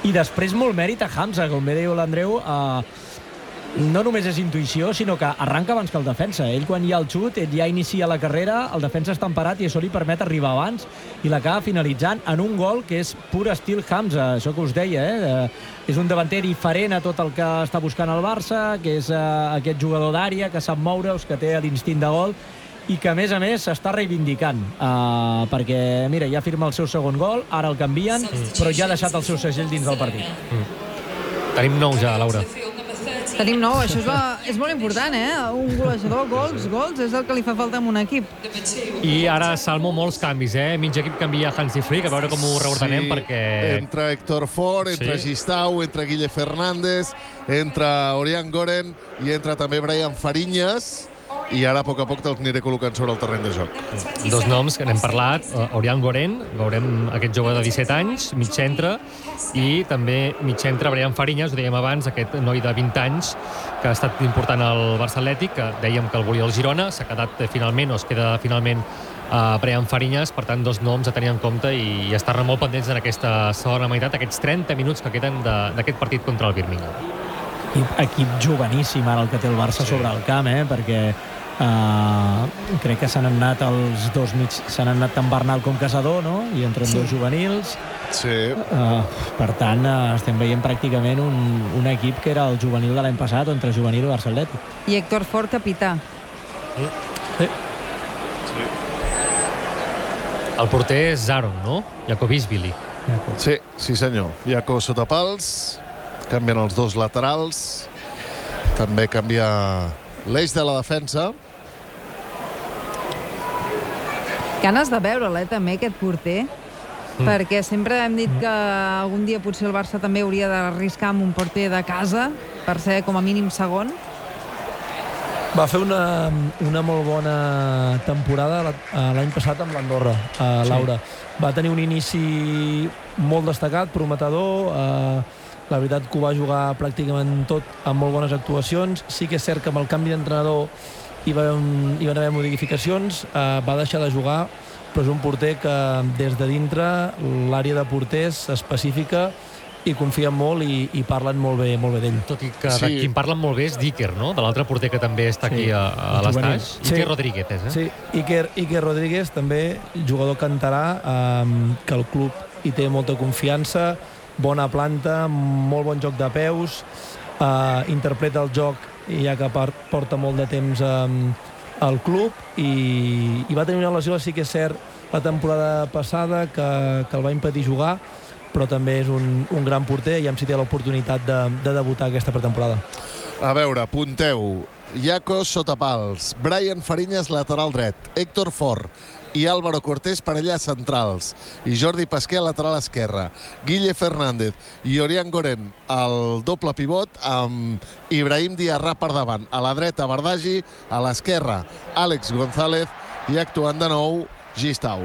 I després molt mèrit a Hamza, com bé diu l'Andreu, no només és intuïció, sinó que arranca abans que el defensa. Ell, quan hi ha el xut, ell ja inicia la carrera, el defensa està emparat i això li permet arribar abans i l'acaba finalitzant en un gol que és pur estil Hamza, això que us deia, és un davanter diferent a tot el que està buscant el Barça, que és aquest jugador d'àrea, que sap moure's, que té l'instint de gol i que, a més s'està reivindicant, perquè, mira, ja firma el seu segon gol, ara el canvien, però ja ha deixat el seu segell dins del partit. Tenim 9 ja, Laura. Tenim 9, això és molt important, Un golejador, gols, és el que li fa falta en un equip. I ara, Salmo, molts canvis, Mig equip canvia Hansi Flick, a veure com ho reordenem, perquè... Entra Héctor Ford, entra Gistau, entra Guille Fernández, entra Orián Goren i entra també Brian Fariñas. I ara, a poc te'ls aniré col·locant sobre el terreny de joc. Dos noms que n'hem parlat, Orián Goren, veurem aquest jove de 17 anys, mig centre, i també mig centre Brian Fariñas, ho dèiem abans, aquest noi de 20 anys, que ha estat important al Barça Atlètic, que dèiem que el volia el Girona, s'ha quedat finalment, o es queda finalment Brian Fariñas, per tant, dos noms a tenir en compte i estar molt pendents en aquesta segona meitat, aquests 30 minuts que queden d'aquest partit contra el Birmingham. Equip joveníssim ara el que té el Barça sobre el camp, perquè crec que s'han anat els dos mig, s'han anat tant Bernal com Casador, no? I entren dos juvenils. Sí. Per tant, estem veient pràcticament un equip que era el juvenil de l'any passat, entre juvenil i Barça Atlètic. I Héctor Ford, capità. Sí. El porter és Zaron, no? Jakovishvili. Sí senyor. Jaco sota pals, canvien els dos laterals, també canvia l'eix de la defensa. Ganes de veure'l, també, aquest porter, perquè sempre hem dit que algun dia potser el Barça també hauria d'arriscar amb un porter de casa per ser com a mínim segon. Va fer una molt bona temporada l'any passat amb l'Andorra, Laura. Va tenir un inici molt destacat, prometedor, la veritat que ho va jugar pràcticament tot amb molt bones actuacions. Sí que és cert que amb el canvi d'entrenador hi van haver modificacions, va deixar de jugar, però és un porter que des de dintre l'àrea de porters específica i confien molt i parlen molt bé d'ell. Tot i que de qui en parlen molt bé és Dicker, no? De l'altre porter que també està aquí a l'estaix. Iker Rodríguez, Sí, Iker Rodríguez, també jugador canterà, que el club hi té molta confiança, bona planta, molt bon joc de peus, interpreta el joc ja que porta molt de temps al club i va tenir una lesió, sí que és cert, la temporada passada que el va impedir jugar, però també és un gran porter i si té l'oportunitat de debutar aquesta pretemporada. A veure, apunteu. Jaco sota pals, Brian Fariñas lateral dret, Héctor Ford i Álvaro Cortés parella centrals i Jordi Pasquer lateral esquerra, Guille Fernández i Orián Goren al doble pivot amb Ibrahim Diarra per davant, a la dreta Bardagi, a l'esquerra Àlex González i actuant de nou Gistau.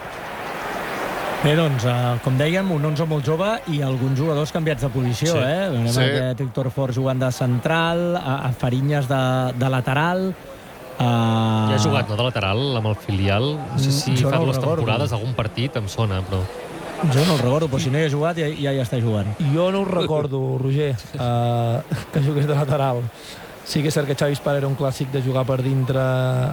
Bé, doncs, com dèiem, un 11 molt jove i alguns jugadors canviats de posició, Veurem aquest Héctor Ford jugant de central, a Fariñas de lateral. Ja ha jugat, no, de lateral, amb el filial? No sé si fa dues temporades, algun partit, em sona, però... Jo no el recordo, però si no hi ha jugat ja hi està jugant. Jo no ho recordo, Roger, que jugués de lateral. Sí que és cert que Xavi Espar era un clàssic de jugar per dintre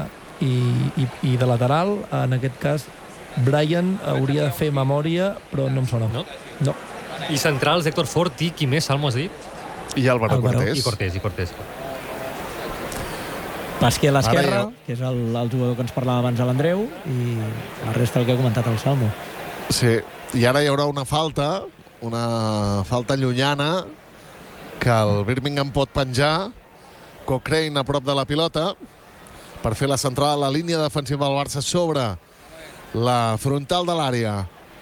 i de lateral. En aquest cas, Brian hauria de fer memòria, però no em sona. No. I centrals, Héctor Ford i qui més, Salmo, has dit? I Álvaro Cortés. I Cortés. Pasquer a l'esquerra, que és el jugador que ens parlava abans a l'Andreu, i la resta el que ha comentat el Salmo. Sí, i ara hi haurà una falta llunyana, que el Birmingham pot penjar, Cochrane a prop de la pilota, per fer la centrada a la línia defensiva del Barça sobre la frontal de l'àrea.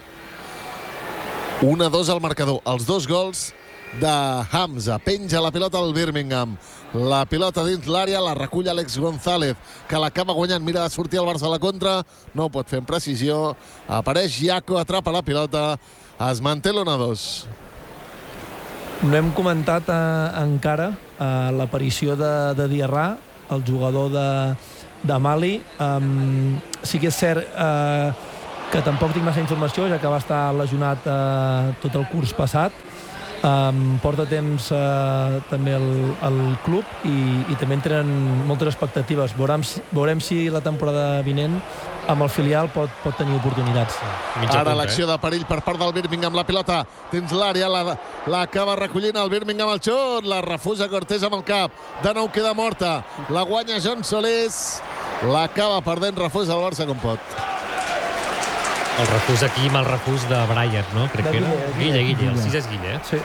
1-2 al marcador. Els dos gols de Hamza. Penja la pilota al Birmingham. La pilota dins l'àrea, la recull Àlex González, que l'acaba guanyant. Mira de sortir el Barça a la contra. No ho pot fer amb precisió. Apareix Jaco, atrapa la pilota. Es manté l'1-2. No hem comentat encara l'aparició de Diarra, el jugador de Mali. Sí que és cert que tampoc tinc massa informació, ja que va estar lesionat tot el curs passat, Porta temps també el club i també en tenen moltes expectatives. Veurem si la temporada vinent amb el filial pot tenir oportunitats. Ara l'acció de perill per part del Birmingham, la pilota dins l'àrea, l'acaba recollint el Birmingham, el xut, la refusa Cortés amb el cap, de nou queda morta, la guanya John Solís, l'acaba perdent, refusa el Barça com pot. El refús aquí amb el refús de Bryant, no? Crec que era. Guille, el 6 és Guille. Sí.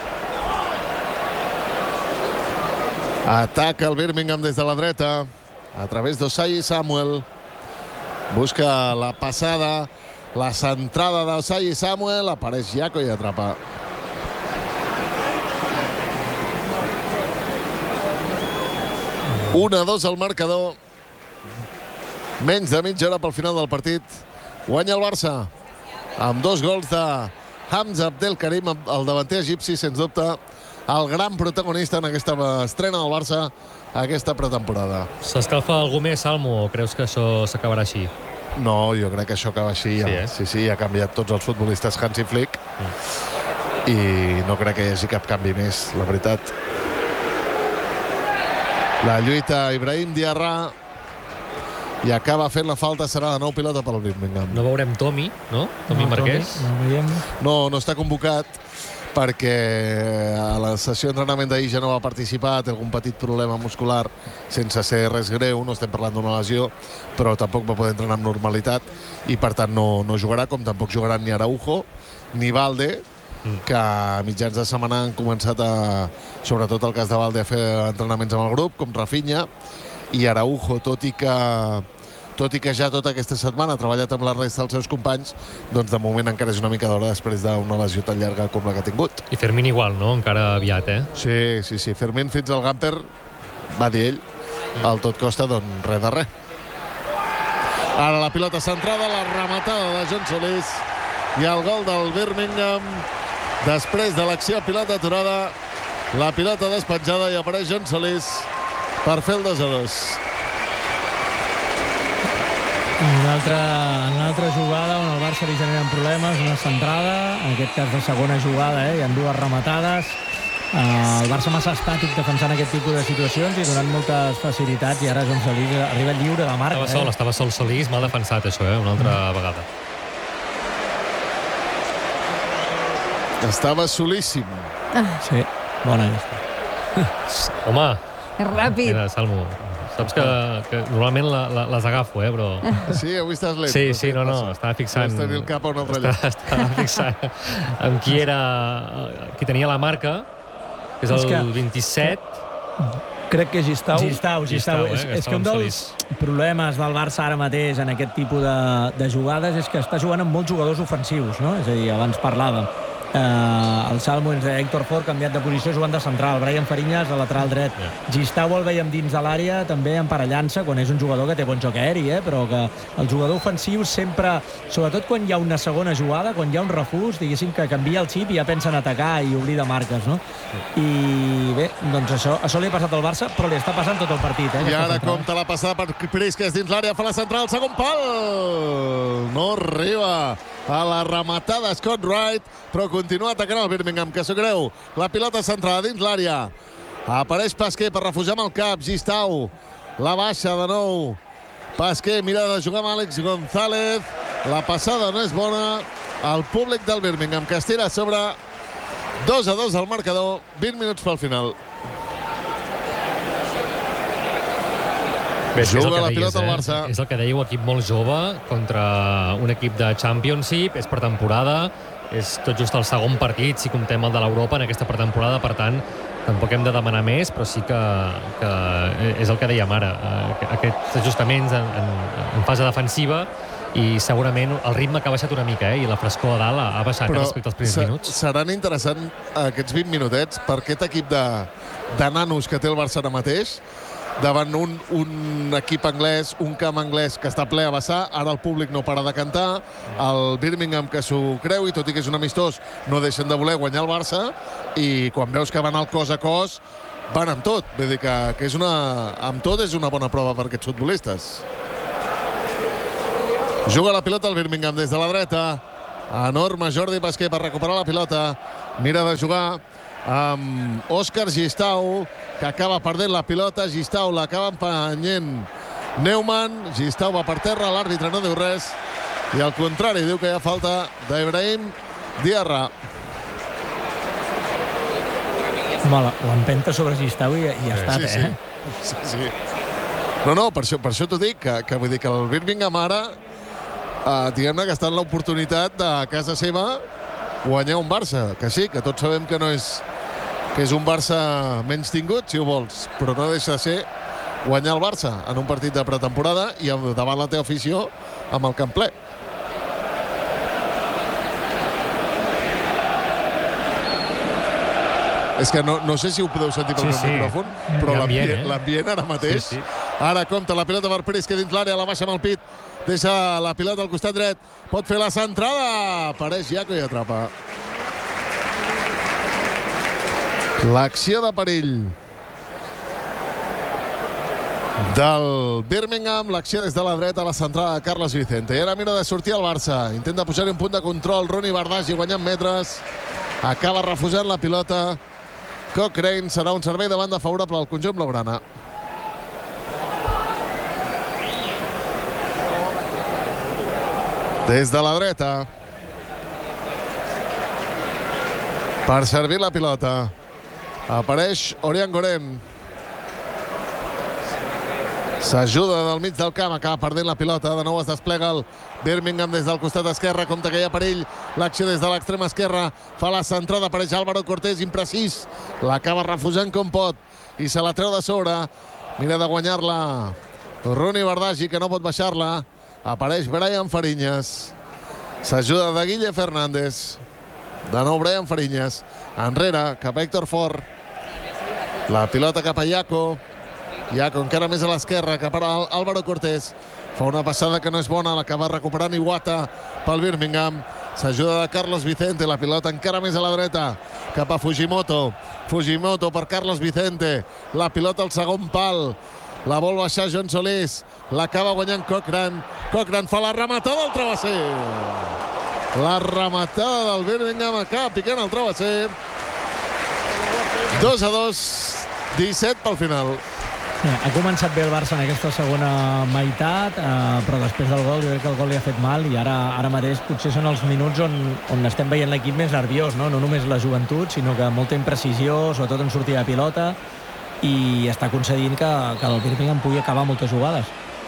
Ataca el Birmingham des de la dreta, a través d'Osayi Samuel. Busca la passada, la centrada d'Osayi Samuel, apareix Jaco i atrapa. Una, dos al marcador. Menys de mitja hora pel final del partit. Guanya el Barça amb 2 gols de Hamza Abdelkarim, el davanter egipci, sens dubte, el gran protagonista en aquesta estrena del Barça aquesta pretemporada. S'escalfa algú més, Salmo, o creus que això s'acabarà així? No, jo crec que això acaba així. Ja. Sí, ha canviat tots els futbolistes Hansi Flick i no crec que hi hagi cap canvi més, la veritat. La lluita Ibrahim Diarra i acaba fent la falta, serà de nou pilota pel Birmingham. No veurem Tomi, no? Tomi Marquès. No està convocat perquè a la sessió d'entrenament d'ahir ja no va participar, té algun petit problema muscular sense ser res greu, no estem parlant d'una lesió, però tampoc va poder entrenar amb normalitat i per tant no jugarà, com tampoc jugaran ni Araujo ni Valde, que a mitjans de setmana han començat sobretot el cas de Valde, a fer entrenaments amb el grup, com Rafinha, i Araujo, tot i que ja tota aquesta setmana ha treballat amb la resta dels seus companys, doncs de moment encara és una mica d'hora després d'una lesió tan llarga com la que ha tingut. I Fermín igual, no? Encara aviat, Sí. Fermín fins al Gamper, va dir ell, al tot costa, doncs res de res. Ara la pilota centrada, la rematada de John Solís i el gol del Birmingham. Després de l'acció, pilota aturada, la pilota despenjada i apareix John Solís per fer el 2-2. Una altra jugada on el Barça li generen problemes, una centrada, en aquest cas de segona jugada, hi ha 2 rematades. El Barça massa estàtic defensant aquest tipus de situacions i donant moltes facilitats, i ara John Solís arriba lliure de marca. Estava sol Solís, mal defensat això, una altra vegada. Estava solíssim. Sí, bona aquesta. Home, Ràpid. mira, Salmo, saps que normalment les agafo, però... Sí, avui estàs lent. Sí, no, estava fixant... Estàs tenint el cap a un altre lloc. Estava fixant amb qui tenia la marca, que és el 27. Crec que Gistau. Gistau. És que un dels problemes del Barça ara mateix en aquest tipus de jugades és que està jugant amb molts jugadors ofensius, no? És a dir, abans parlàvem. El Salmo ens deia Héctor Ford canviat de posició jugant de central, Brian Fariñas a lateral dret, Gistau el veiem dins de l'àrea també emparellant-se quan és un jugador que té bon joc aeri, però que el jugador ofensiu sempre, sobretot quan hi ha una segona jugada, quan hi ha un refús, diguéssim que canvia el xip i ja pensa en atacar i oblida marques, no? I bé, doncs això li ha passat al Barça, però li està passant tot el partit, I ara compta la passada per Prisques dins l'àrea, fa la central, segon pal, no arriba a la rematada Scott Wright, però continua atacant el Birmingham, que s'ho creu. La pilota centrada dins l'àrea. Apareix Pasqué per refugiar amb el cap. Gistau la baixa de nou. Pasqué mira de jugar amb Àlex González. La passada no és bona. El públic del Birmingham que es tira a sobre. 2-2 al marcador. 20 minuts pel final. Bé, juga la pilota al Barça. És el que dèieu, equip molt jove contra un equip de Championship, és per temporada, és tot just el segon partit, si comptem el de l'Europa en aquesta pretemporada, per tant, tampoc hem de demanar més, però sí que és el que dèiem ara, aquests ajustaments en fase defensiva, i segurament el ritme que ha baixat una mica, i la frescor a dalt ha baixat respecte als primers minuts. Seran interessants aquests 20 minutets per aquest equip de nanos que té el Barça ara mateix, davant un equip anglès, un camp anglès que està ple a vessar, ara el públic no para de cantar, el Birmingham que s'ho creu, i tot i que és un amistós, no deixen de voler guanyar el Barça, i quan veus que van al cos a cos, van amb tot. Vull dir que amb tot és una bona prova per aquests futbolistes. Juga la pilota el Birmingham des de la dreta. Enorme Jordi Pasquer per recuperar la pilota. Mira de jugar amb Òscar Gistau, que acaba perdent la pilota. Gistau l'acaba empenyent Neumann. Gistau va per terra, l'àrbitre no diu res. I al contrari, diu que hi ha falta d'Ibrahim Diarra. Home, l'empenta sobre Gistau i ja ha estat, sí. Sí. No, per això t'ho dic, que vull dir que el Birmingham ara, diguem-ne que està en l'oportunitat de casa seva guanyar un Barça, que sí, que tots sabem que no és que és un Barça menys tingut, si ho vols, però no deixa de ser guanyar el Barça en un partit de pretemporada i davant la teva afició amb el camp ple. És que no sé si ho podeu sentir pel meu micròfon, però l'ambient ara mateix. Sí. Ara compta la pilota per Pérez, que dins l'àrea la baixa amb el pit. Deixa la pilota al costat dret. Pot fer la centrada. Apareix Jaco i atrapa. L'acció de perill del Birmingham. L'acció des de la dreta a la centrada de Carlos Vicente. I ara mira de sortir el Barça. Intenta pujar un punt de control. Ronnie Bardghji guanyant metres. Acaba refusant la pilota. Cochrane. Serà un servei de banda favorable al conjunt blaugrana. Des de la dreta. Per servir la pilota. Apareix Orián Goren. S'ajuda del mig del camp. Acaba perdent la pilota. De nou es desplega el Birmingham des del costat esquerre. Compte que hi ha perill. L'acció des de l'extrema esquerra. Fa la centrada. Apareix Álvaro Cortés. Imprecís. L'acaba refusant com pot. I se la treu de sobre. Mira de guanyar-la Ronnie Bardghji, que no pot baixar-la. Apareix Brian Fariñas. S'ajuda de Guille Fernández. De nou Brian Fariñas. Enrere, cap a Héctor Fort. La pilota cap a Jaco. Jaco encara més a l'esquerra, cap a Álvaro Cortés. Fa una passada que no és bona, l'acaba recuperant Iwata pel Birmingham. S'ajuda de Carlos Vicente, la pilota encara més a la dreta, cap a Fujimoto. Fujimoto per Carlos Vicente. La pilota al segon pal. La vol baixar John Solís. L'acaba guanyant Cochrane. Cochrane fa la rematada al travesser. La rematada del Birmingham acaba picant el travesser. 2-2, 17 pel final. Ha començat bé el Barça en aquesta segona meitat, però després del gol jo crec que el gol li ha fet mal i ara mateix potser són els minuts on estem veient l'equip més nerviós, no només la joventut, sinó que molta imprecisió, sobretot en sortida de pilota, i està concedint que el Birmingham pugui acabar moltes jugades.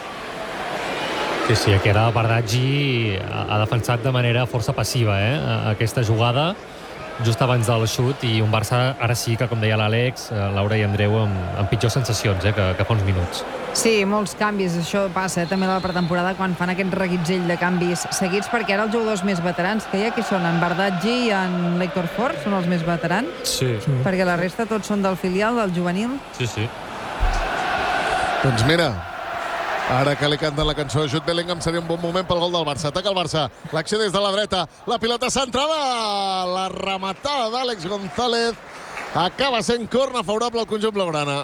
Sí, aquí ara Bardghji ha defensat de manera força passiva aquesta jugada just abans del xut, i un Barça ara sí que, com deia l'Àlex, Laura i Andreu, amb pitjors sensacions que fa uns minuts. Sí, molts canvis, això passa també a la pretemporada quan fan aquest reguitzell de canvis seguits, perquè ara els jugadors més veterans que hi ha, qui són? En Bardghji i en Héctor Fort són els més veterans? Sí. Perquè la resta tots són del filial, del juvenil? Sí. Doncs mira, ara que li canten la cançó de Jude Bellingham seria un bon moment pel gol del Barça. Ataca el Barça, l'acció des de la dreta, la pilota centrada, la rematada d'Àlex González, acaba sent corna favorable al conjunt blaugrana.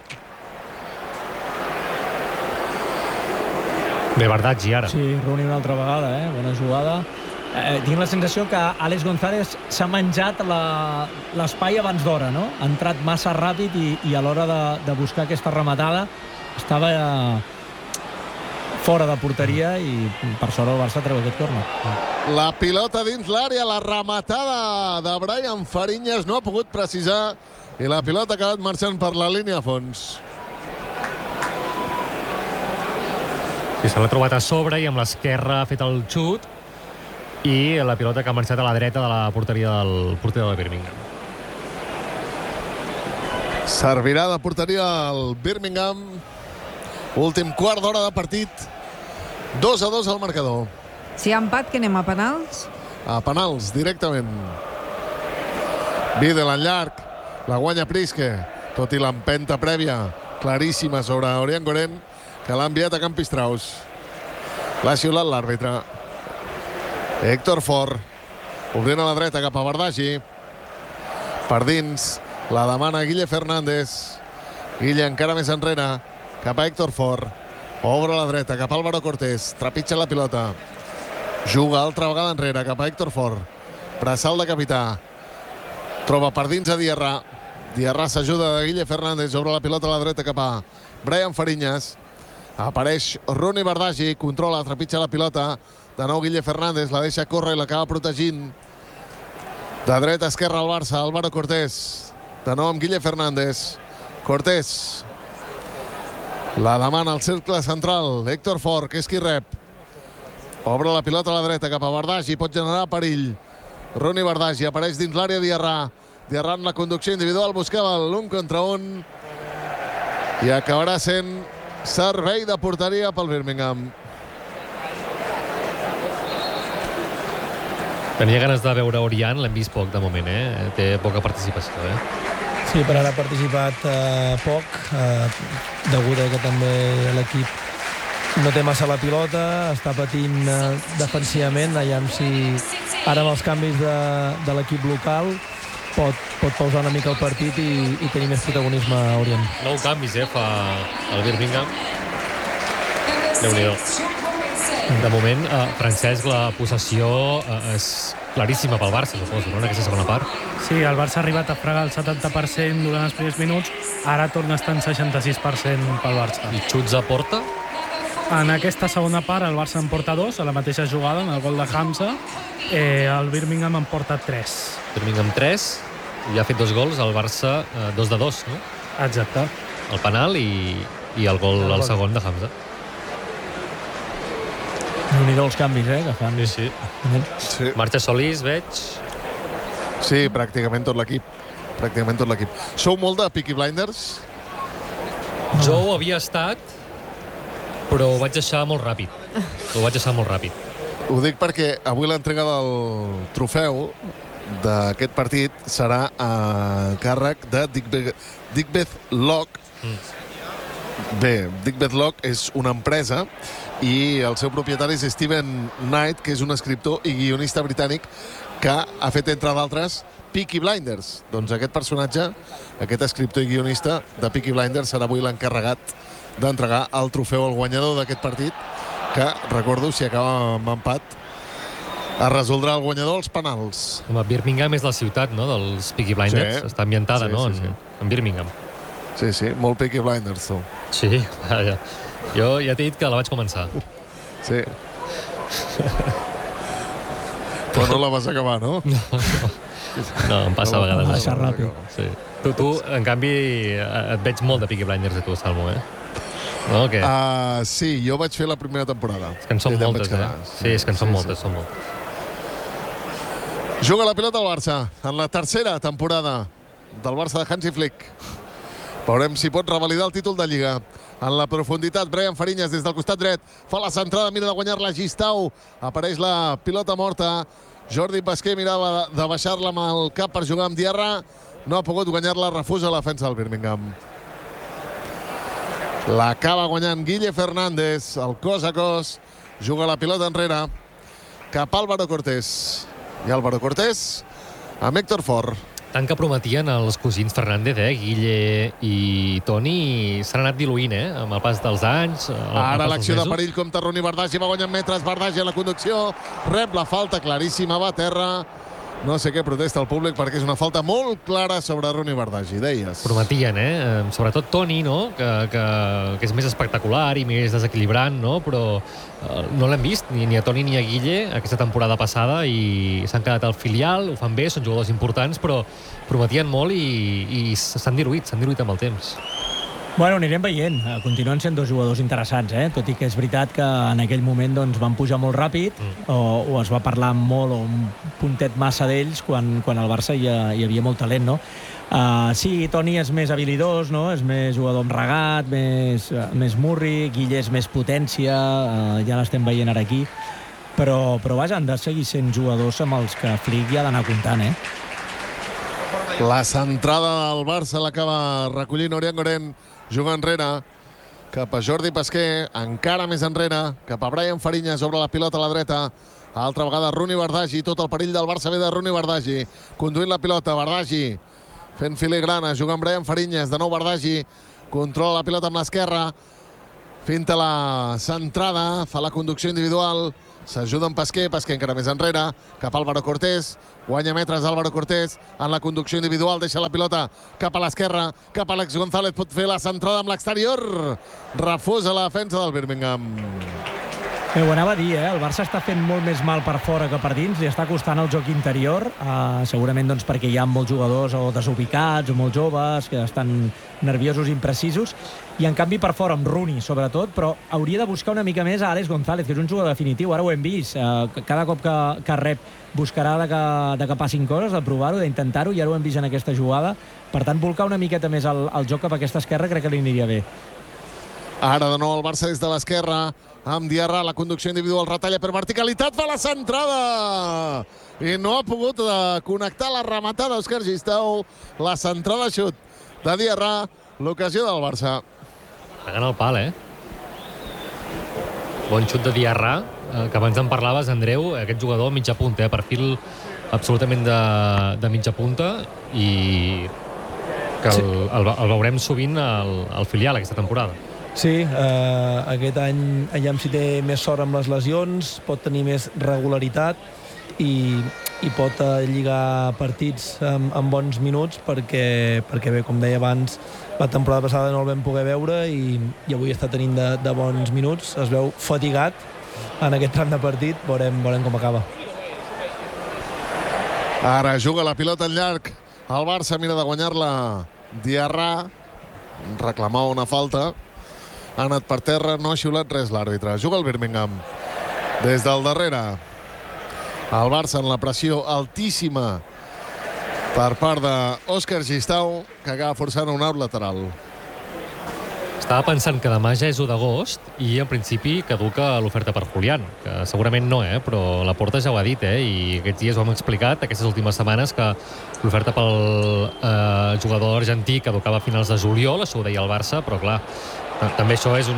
Bé, Bardghji ara. Sí, Rooney una altra vegada, bona jugada. Tinc la sensació que Àlex González s'ha menjat l'espai abans d'hora, no? Ha entrat massa ràpid i a l'hora de buscar aquesta rematada estava fora de porteria i per sort el Barça treu aquest córner. La pilota dins l'àrea, la rematada de Brian Fariñas no ha pogut precisar i la pilota ha acabat marxant per la línia a fons. Sí, se l'ha trobat a sobre i amb l'esquerra ha fet el xut i la pilota que ha marxat a la dreta de la porteria del porter del Birmingham. Servirà de porteria al Birmingham. Últim quart d'hora de partit. 2-2 al marcador. Si hi ha empat, que anem a penals? A penals, directament. Vidal en llarg. La guanya Priske. Tot i l'empenta prèvia claríssima sobre Orián Goren, que l'ha enviat a Campistraus. L'ha xiulat l'àrbitre. Héctor Fort. Obrint a la dreta cap a Bardghji. Per dins. La demana Guille Fernández. Guille encara més enrere. Cap a Héctor Fort. Obre a la dreta, cap a Álvaro Cortés. Trepitja la pilota. Juga altra vegada enrere, cap a Héctor Fort. Braçal de capità. Troba per dins a Diarra. Diarra s'ajuda de Guille Fernández, obre la pilota a la dreta cap a Brian Fariñas. Apareix Ronny Bardagi, controla, trepitja la pilota. De nou Guille Fernández, la deixa córrer i l'acaba protegint. De dreta a esquerra al Barça, Álvaro Cortés. De nou amb Guille Fernández. Cortés. La demana al cercle central, Héctor Fort, que és qui rep. Obre la pilota a la dreta cap a Bardagi, pot generar perill. Ronny Bardagi, apareix dins l'àrea Diarra. Diarra en la conducció individual, buscava l'1 contra 1 i acabarà sent servei de porteria pel Birmingham. Tenia ganes de veure Orián, l'hem vist poc de moment, té poca participació. Sí, per ara ha participat poc, degut a que també l'equip no té massa la pilota, està patint defensivament, aviam si ara amb els canvis de l'equip local pot pausar una mica el partit i tenir més protagonisme a Orient. 9 canvis, fa el Birmingham. Déu-n'hi-do. De moment, Francesc, la possessió és claríssima pel Barça, suposo, no?, en aquesta segona part. Sí, el Barça ha arribat a fregar el 70% durant els primers minuts, ara torna a estar en 66% pel Barça. I xuts a porta? En aquesta segona part el Barça en porta 2, a la mateixa jugada, en el gol de Hamza. El Birmingham en porta 3. Birmingham 3, i ha fet 2 gols, el Barça 2 de 2, no? Exacte. El penal i el gol, el segon de Hamza. Déu-n'hi-do els canvis, que fan. Sí. Marxa Solís, veig. Sí, pràcticament tot l'equip. Sou molt de Peaky Blinders? Jo ho havia estat, però ho vaig deixar molt ràpid. Ho dic perquè avui l'entrega del trofeu d'aquest partit serà a càrrec de Digbeth Lock. Bé, Digbeth Lock és una empresa i el seu propietari és Steven Knight, que és un escriptor i guionista britànic que ha fet, entre d'altres, Peaky Blinders. Doncs aquest personatge, aquest escriptor i guionista de Peaky Blinders, serà avui l'encarregat d'entregar el trofeu al guanyador d'aquest partit, que, recordo, si acaba amb empat, es resoldrà el guanyador als penals. Home, Birmingham és la ciutat, no?, dels Peaky Blinders. Està ambientada, no?, en Birmingham. Sí, molt Peaky Blinders, tu. Sí, vaja. Jo ja t'he dit que la vaig començar. Sí. Però no la vas acabar, no? No, em passa a vegades. Passa ràpid. Sí. Tu, en canvi, et veig molt de Peaky Blinders, tu, Salmo, No, què? Sí, jo vaig fer la primera temporada. És que en són moltes, Sí, és que en són moltes, Juga la pilota al Barça en la tercera temporada del Barça de Hansi Flick. Veurem si pot revalidar el títol de Lliga. En la profunditat, Brian Fariñas des del costat dret. Fa la centrada, mira de guanyar-la Gistau. Apareix la pilota morta. Jordi Pasquer mirava de baixar-la amb el cap per jugar amb Diarra. No ha pogut guanyar-la, refusa la defensa del Birmingham. L'acaba guanyant Guille Fernández, el cos a cos. Juga la pilota enrere cap a Álvaro Cortés. I Álvaro Cortés amb Héctor Fort. Tant que prometien els cosins Fernández, Guille i Toni, s'han anat diluint, amb el pas dels anys. Ara l'acció de perill compta Ronny Bardagi, va guanyant metres, Bardagi a la conducció, rep la falta claríssima, va a terra. No sé què protesta el públic perquè és una falta molt clara sobre Ronny Bardagi, deies. Prometien, sobretot Toni, no?, que és més espectacular i més desequilibrant, no?, però no l'hem vist, ni a Toni ni a Guille aquesta temporada passada, i s'han quedat al filial, ho fan bé, són jugadors importants, però prometien molt i s'han diluït amb el temps. Bueno, anirem veient. Continuen sent dos jugadors interessants, tot i que és veritat que en aquell moment doncs, van pujar molt ràpid o es va parlar molt o un puntet massa d'ells quan al Barça hi havia molt talent, no? Sí, Toni és més habilidós, no? És més jugador amb regat, més murri, Guille és més potència, ja l'estem veient ara aquí, però vaja, han de seguir sent jugadors amb els que Flick ja ha d'anar comptant, La centrada del Barça l'acaba recollint Orián Goren, juga enrere cap a Jordi Pasquer, encara més enrere cap a Brian Fariñas, obre la pilota a la dreta, altra vegada Ronny Bardagi, tot el perill del Barça ve de Ronny Bardagi, conduint la pilota, Bardagi fent filigrana, juga amb Brian Fariñas, de nou Bardagi, controla la pilota amb l'esquerra, finta la centrada, fa la conducció individual, s'ajuda amb Pesquer encara més enrere, cap a Álvaro Cortés, guanya metres Álvaro Cortés en la conducció individual, deixa la pilota cap a l'esquerra, cap a Àlex González, pot fer la centrada amb l'exterior, refusa la defensa del Birmingham. Ho anava a dir, el Barça està fent molt més mal per fora que per dins, li està costant el joc interior, segurament doncs, perquè hi ha molts jugadors o desubicats o molt joves que estan nerviosos i imprecisos, i en canvi per fora amb Rooney sobretot, però hauria de buscar una mica més a Àlex González, que és un jugador definitiu, ara ho hem vist, cada cop que rep buscarà de que passin coses, de provar-ho, d'intentar-ho, i ara ho hem vist en aquesta jugada, per tant volcar una miqueta més el joc cap a aquesta esquerra crec que li aniria bé. Ara de nou el Barça des de l'esquerra, amb Diarra, la conducció individual, retalla per verticalitat, fa la centrada! I no ha pogut connectar la rematada Òscar Gistau, la centrada xut de Diarra, l'ocasió del Barça. Pagant el pal, Bon xut de Diarra, que abans en parlaves, Andreu, aquest jugador mitja punta, perfil absolutament de mitja punta, i que el veurem sovint al filial aquesta temporada. Sí, aquest any aviam si té més sort amb les lesions, pot tenir més regularitat i pot lligar partits amb bons minuts perquè bé, com deia abans, la temporada passada no el vam poder veure i avui està tenint de bons minuts, es veu fatigat en aquest tram de partit, veurem com acaba. Ara juga la pilota en llarg, el Barça mira de guanyar-la Diarra, reclamava una falta, ha anat per terra, no ha xiulat res l'àrbitre. Juga el Birmingham des del darrere. El Barça en la pressió altíssima per part d'Òscar Gistau, que acaba forçant un out lateral. Estava pensant que demà ja és 1 d'agost i en principi caduca l'oferta per Julián, que segurament no, però la Porta ja ho ha dit, i aquests dies ho hem explicat, aquestes últimes setmanes, que l'oferta pel jugador argentí caducava a finals de juliol, això ho deia el Barça, però clar, també això és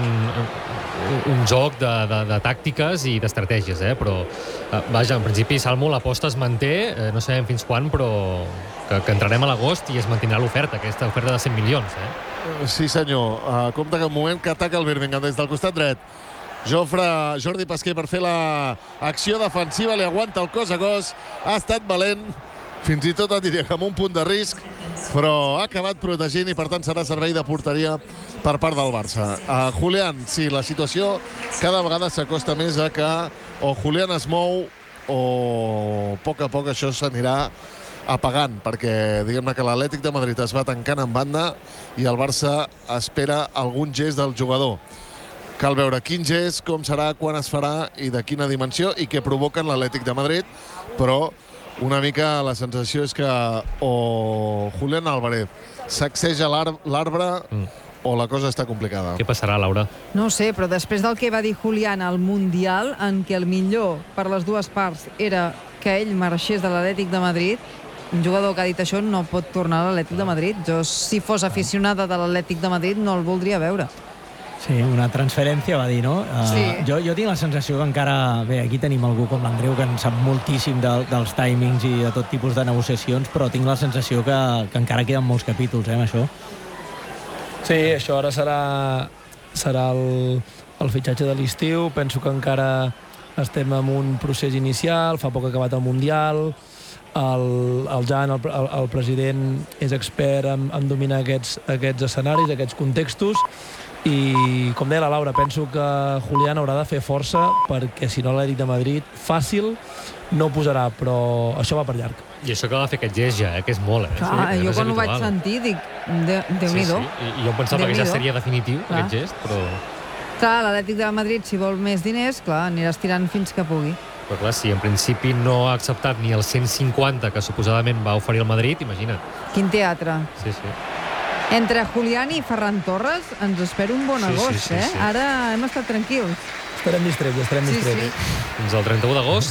un joc de tàctiques i d'estratègies, però vaja, en principi Salmo l'aposta es manté, no sabem fins quan, però que entrarem a l'agost i es mantindrà l'oferta, aquesta oferta de 100 milions. Sí senyor, compte que un moment que ataca el Birmingham des del costat dret, Jordi Pesquer per fer l'acció defensiva, li aguanta el cos a cos, ha estat valent, fins i tot diria que amb un punt de risc, però ha acabat protegint i per tant serà servei de porteria per part del Barça. Julián, sí, la situació cada vegada s'acosta més a que o Julián es mou o a poc això s'anirà apagant, perquè diguem-ne que l'Atlètic de Madrid es va tancant en banda i el Barça espera algun gest del jugador. Cal veure quin gest, com serà, quan es farà i de quina dimensió i què provoquen l'Atlètic de Madrid, però una mica la sensació és que o Julián Álvarez sacseja l'arbre o la cosa està complicada. Què passarà, Laura? No ho sé, però després del que va dir Julián al Mundial, en què el millor per les dues parts era que ell marxés de l'Atlètic de Madrid, un jugador que ha dit això no pot tornar a l'Atlètic de Madrid. Jo, si fos aficionada de l'Atlètic de Madrid, no el voldria veure. Sí, una transferència, va dir, no? Sí. Jo tinc la sensació que encara... Bé, aquí tenim algú com l'Andreu que en sap moltíssim dels timings i de tot tipus de negociacions, però tinc la sensació que encara queden molts capítols, amb això. Sí, això ara serà el fitxatge de l'estiu. Penso que encara estem en un procés inicial, fa poc ha acabat el Mundial, el Jan, el president, és expert en dominar aquests escenaris, aquests contextos, i com deia la Laura, penso que Julián haurà de fer força perquè si no l'Atlètic de Madrid fàcil no ho posarà, però això va per llarg. I això que va fer aquest gest ja, que és molt, Clar, jo quan ho vaig sentir dic, Déu-n'hi-do. I jo em pensava que ja seria definitiu, aquest gest, però... Clar, l'Atlètic de Madrid, si vol més diners, clar, anirà estirant fins que pugui. Però clar, si en principi no ha acceptat ni el 150 que suposadament va oferir el Madrid, imagina't. Quin teatre. Sí. Entre Julián i Ferran Torres ens espera un bon agost, sí. Ara hem estat tranquils. Estarem distrets. Sí. Fins al 31 d'agost.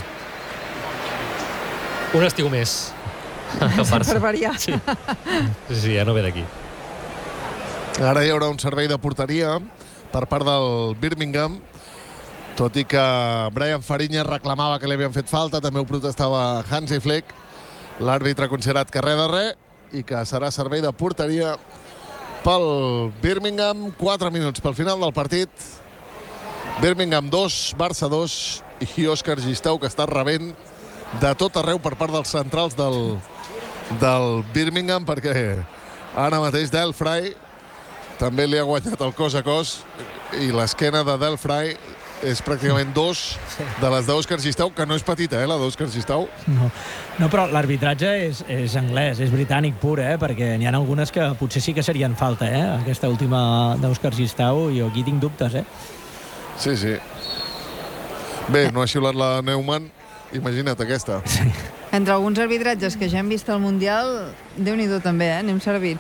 Un estiu més. Per variar. Sí, ja no ve d'aquí. Ara hi haurà un servei de porteria per part del Birmingham, tot i que Brian Fariñas reclamava que li havien fet falta, també ho protestava Hansi Flick. L'àrbitre ha considerat que res de res i que serà servei de porteria pel Birmingham. 4 minuts pel final del partit. Birmingham 2, Barça 2. i Òscar Gistau, que està rebent de tot arreu per part dels centrals del Birmingham, perquè ara mateix Del Frey també li ha guanyat el cos a cos, i l'esquena de Del Frey és pràcticament 2 de les d'Òscar Gistau, que no és petita, la d'Òscar Gistau. No, però l'arbitratge és anglès, és britànic pur, perquè n'hi ha algunes que potser sí que serien falta, aquesta última d'Òscar Gistau, jo aquí tinc dubtes, Sí. Bé, no ha xiulat la Neumann, imagina't aquesta. Entre alguns arbitratges que ja hem vist al Mundial, Déu-n'hi-do també, anem servits.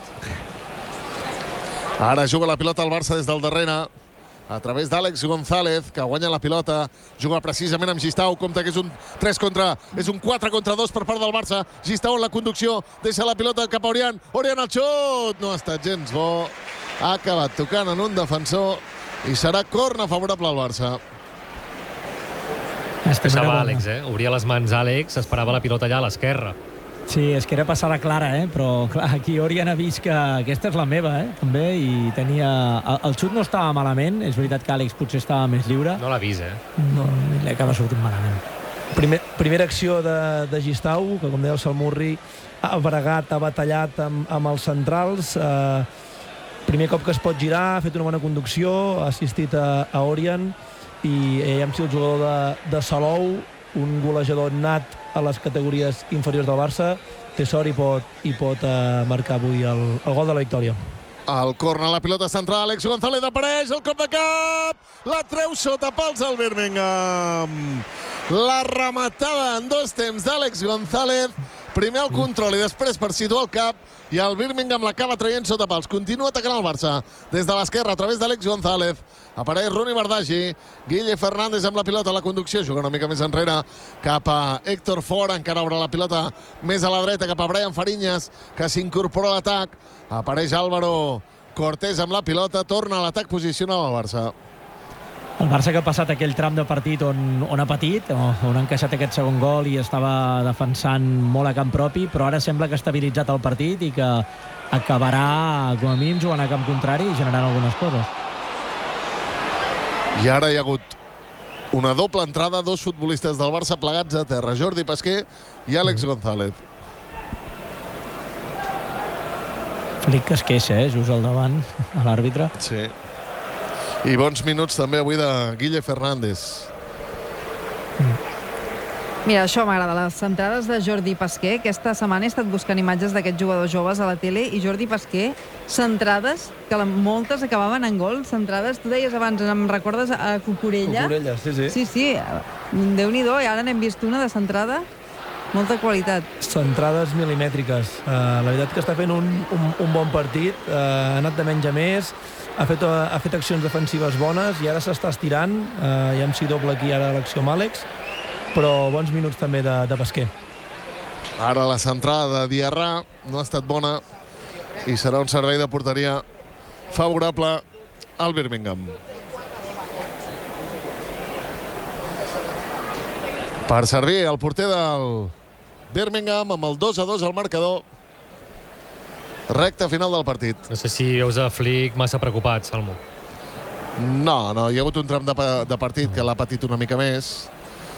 Ara juga la pilota al Barça des del darrere, a través d'Àlex González, que guanya la pilota, juga precisament amb Gistau, compta que és un 4 contra 2 per part del Barça. Gistau en la conducció, deixa la pilota cap a Orián, Orián al xut, no ha estat gens bo, ha acabat tocant en un defensor i serà corna favorable al Barça. Passava Àlex, obria les mans Àlex, esperava la pilota allà a l'esquerra. Sí, és que era passada clara, però clar, aquí Orián ha vist que aquesta és la meva, també, i tenia... El xut no estava malament, és veritat que Àlex potser estava més lliure. No l'ha vist, No, li acaba sortint malament. Primera acció de Gistau, que com deia el Salmurri, ha bregat, ha batallat amb els centrals. Primer cop que es pot girar, ha fet una bona conducció, ha assistit a Orián, i hem sigut el jugador de Salou, un golejador nat a les categories inferiors del Barça, té sort i pot marcar avui el gol de la victòria. El corna, la pilota central, Àlex González apareix, el cop de cap, la treu sota pals al Birmingham. La rematada en 2 temps d'Àlex González, primer el control i després per situar el cap, i el Birmingham l'acaba traient sota pals. Continua atacant el Barça des de l'esquerra a través d'Àlex González. Apareix Rooney Bardghji, Guille Fernández amb la pilota a la conducció, juga una mica més enrere cap a Héctor Fort, encara obre la pilota més a la dreta cap a Brian Fariñas, que s'incorpora a l'atac. Apareix Álvaro Cortés amb la pilota, torna a l'atac, posiciona el Barça. El Barça que ha passat aquell tram de partit on ha patit, on ha encaixat aquest segon gol i estava defensant molt a camp propi, però ara sembla que ha estabilitzat el partit i que acabarà, com a mínim, jugant a camp contrari i generant algunes coses. I ara hi ha hagut una doble entrada, 2 futbolistes del Barça plegats a terra, Jordi Pasquer i Àlex González. Flick que es queixa, just al davant, a l'àrbitre. Sí. I bons minuts també avui de Guille Fernández. Mira, això m'agrada, les centrades de Jordi Pasquer. Aquesta setmana he estat buscant imatges d'aquests jugadors joves a la tele i Jordi Pasquer, centrades, que moltes acabaven en gol, centrades. Tu deies abans, em recordes a Cucurella? Cucurella, sí. Sí, Déu-n'hi-do, i ara n'hem vist una de centrada. Molta qualitat. Centrades milimètriques. La veritat que està fent un bon partit, ha anat de menys a més, ha fet accions defensives bones i ara s'està estirant. Ja hem sigut doble aquí ara a l'acció amb Àlex, però bons minuts també de Pasquer. Ara la centrada de Diarra no ha estat bona i serà un servei de porteria favorable al Birmingham. Per servir el porter del Birmingham amb el 2-2 al marcador. Recta final del partit. No sé si veus a Flick massa preocupat, Salmo. No, hi ha hagut un tram de partit que l'ha patit una mica més,